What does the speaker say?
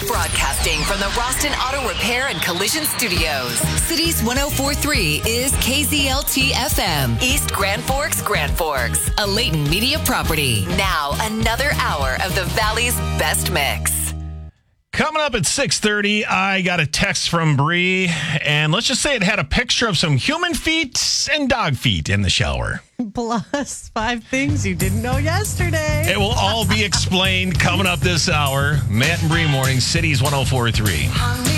Broadcasting from the Roston Auto Repair and Collision Studios. Cities 104.3 is KZLT FM. East Grand Forks, a Leighton Media property. Now, another hour of the Valley's best mix. Coming up at 6:30, I got a text from Bree, and let's just say it had a picture of some human feet and dog feet in the shower. Plus 5 things you didn't know yesterday. It will all be explained coming up this hour. Matt and Bree morning, Cities 104.3.